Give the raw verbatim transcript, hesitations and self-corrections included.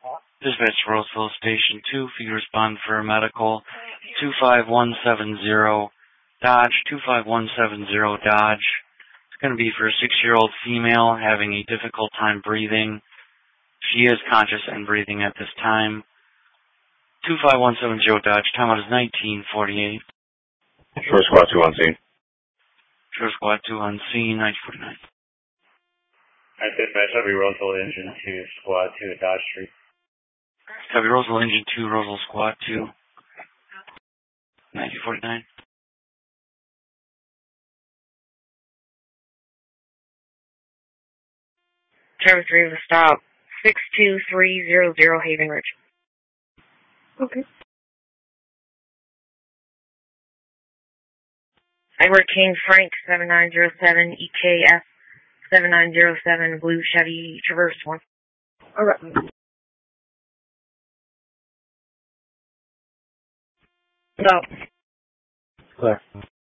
Dispatch Roseville Station two, if you respond for medical, two five one seven zero Dodge, two five one seven zero Dodge. It's going to be for a six-year-old female having a difficult time breathing. She is conscious and breathing at this time. two five one seven zero Dodge, timeout is nineteen forty-eight. Shore Squad two on scene. Shore Squad two on scene, nineteen forty-nine. I dispatch W Roseville Engine two, Squad two at Dodge Street. Copy Roseville Engine two, Roseville Squad two, nineteen forty-nine. Travis River stop six two three zero zero Haven Ridge. Okay. Edward King Frank seven nine zero seven E K F seven nine zero seven Blue Chevy Traverse one. Alright. Stop. Clear.